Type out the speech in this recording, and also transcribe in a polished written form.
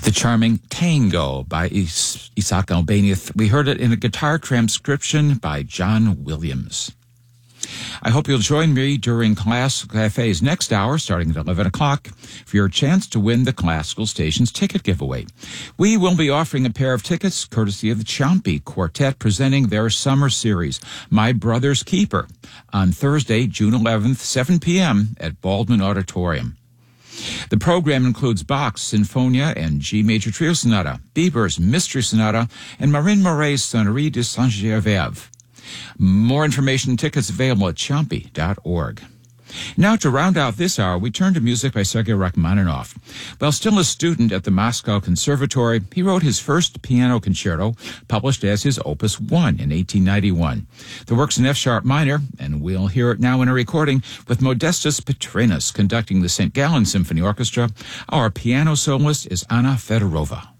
The charming Tango by Isaac Albania. We heard it in a guitar transcription by John Williams. I hope you'll join me during Class Cafe's next hour, starting at 11 o'clock, for your chance to win the Classical Stations ticket giveaway. We will be offering a pair of tickets courtesy of the Ciampi Quartet presenting their summer series, My Brother's Keeper, on Thursday, June 11th, 7 p.m. at Baldwin Auditorium. The program includes Bach's Sinfonia and G Major Trio Sonata, Bieber's Mystery Sonata, and Marine Moret's Sonnerie de Saint-Gervais. More information and tickets available at ciampi.org. Now, to round out this hour, we turn to music by Sergei Rachmaninoff. While still a student at the Moscow Conservatory, he wrote his first piano concerto, published as his Opus 1 in 1891. The work's in F-sharp minor, and we'll hear it now in a recording with Modestus Petrinus conducting the St. Gallen Symphony Orchestra. Our piano soloist is Anna Fedorova.